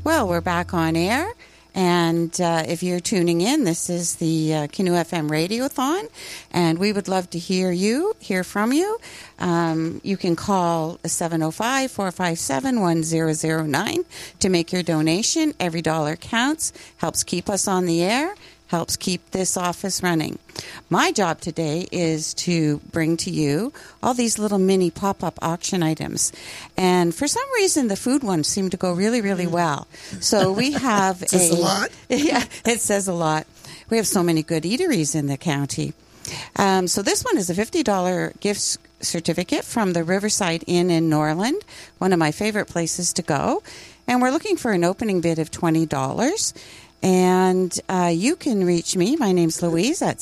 Well, we're back on air. And if you're tuning in, this is the Canoe FM Radiothon, and we would love to hear from you. You can call 705-457-1009 to make your donation. Every dollar counts, helps keep us on the air, helps keep this office running. My job today is to bring to you all these little mini pop-up auction items. And for some reason, the food ones seem to go really, really well. So we have It says a lot. Yeah, it says a lot. We have so many good eateries in the county. So this one is a $50 gift certificate from the Riverside Inn in Norland, one of my favorite places to go. And we're looking for an opening bid of $20. And you can reach me. My name's Louise at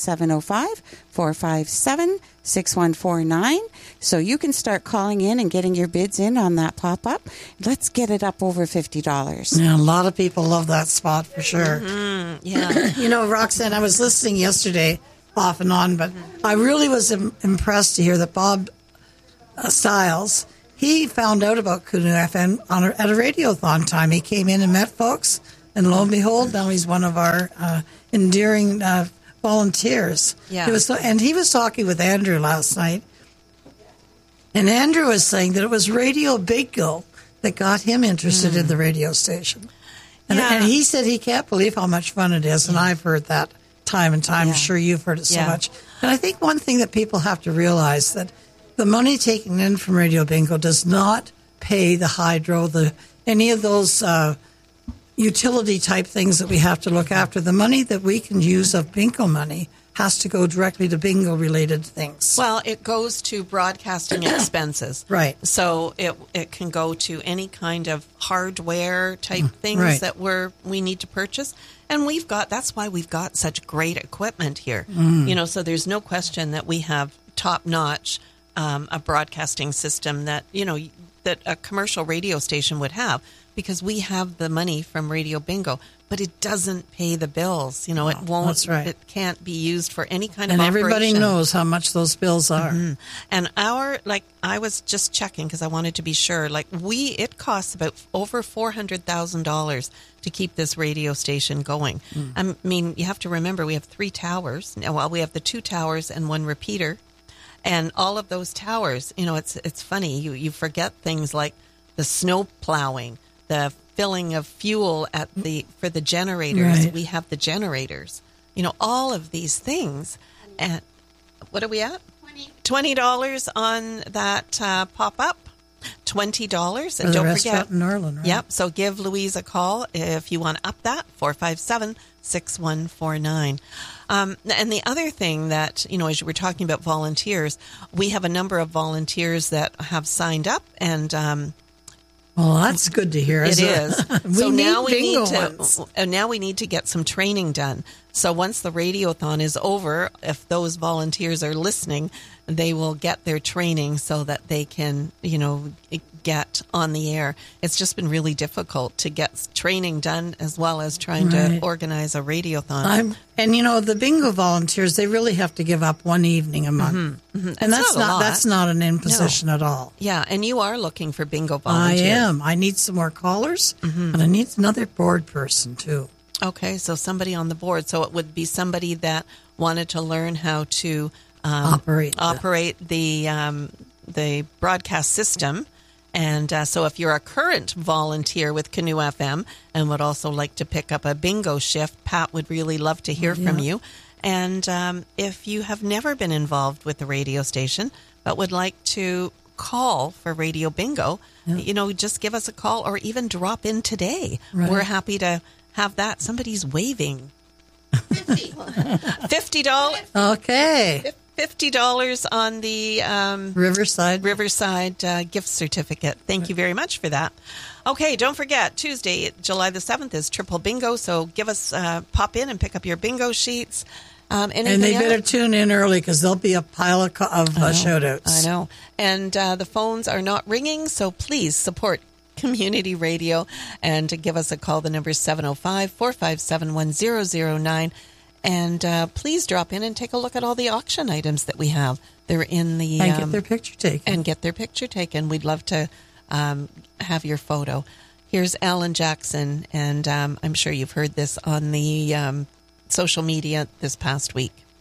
705-457-6149. So you can start calling in and getting your bids in on that pop-up. Let's get it up over $50. Yeah, a lot of people love that spot for sure. Mm-hmm. Yeah. You know, Roxanne, I was listening yesterday off and on, but I really was impressed to hear that Bob Stiles, he found out about Canoe FM at a radiothon time. He came in and met folks. And lo and behold, now he's one of our endearing volunteers. Yeah. He was talking with Andrew last night. And Andrew was saying that it was Radio Bingo that got him interested in the radio station. And he said he can't believe how much fun it is. And I've heard that time and time. I'm sure you've heard it so much. And I think one thing that people have to realize that the money taken in from Radio Bingo does not pay the hydro, any of those utility type things that we have to look after. The money that we can use of bingo money has to go directly to bingo related things. Well, it goes to broadcasting expenses. Right. So it can go to any kind of hardware type things that we need to purchase. And that's why we've got such great equipment here. You know, so there's no question that we have top notch a broadcasting system that, you know, that a commercial radio station would have, because we have the money from Radio Bingo, but it doesn't pay the bills. You know, it won't. That's right. It can't be used for any kind of and operation. Everybody knows how much those bills are. And I was just checking because I wanted to be sure. It costs about over $400,000 to keep this radio station going. I mean, you have to remember we have 3 towers. Well, we have the 2 towers and 1 repeater, and all of those towers. You know, it's funny. You forget things like the snow plowing, the filling of fuel for the generators. Right. We have the generators. You know, all of these things. And what are we at? $20 on that pop-up. $20. And don't forget. In Norland, right? Yep. So give Louise a call if you want to up that. 457-6149. And the other thing that, you know, as you were talking about volunteers, we have a number of volunteers that have signed up, and well, that's good to hear. It is. So now we need to get some training done. So once the radiothon is over, if those volunteers are listening, they will get their training so that they can, you know, get on the air. It's just been really difficult to get training done as well as trying to organize a radiothon. And you know, the bingo volunteers, they really have to give up 1 evening a month. And that's not an imposition at all. Yeah, and you are looking for bingo volunteers. I am. I need some more callers, and I need another board person too. Okay, so somebody on the board. So it would be somebody that wanted to learn how to operate the broadcast system. And so if you're a current volunteer with Canoe FM and would also like to pick up a bingo shift, Pat would really love to hear from you. And if you have never been involved with the radio station but would like to call for Radio Bingo, you know, just give us a call or even drop in today. Right. We're happy to have that. Somebody's waving. $50. Okay. $50 on the Riverside gift certificate. Thank you very much for that. Okay, don't forget, Tuesday, July the 7th is Triple Bingo, so give us, pop in and pick up your bingo sheets. And they better tune in early because there'll be a pile of shout-outs. I know. And the phones are not ringing, so please support community radio and to give us a call. The number is 705-457-1009. And please drop in and take a look at all the auction items that we have. They're in the... And get their picture taken. We'd love to have your photo. Here's Alan Jackson, and I'm sure you've heard this on the social media this past week.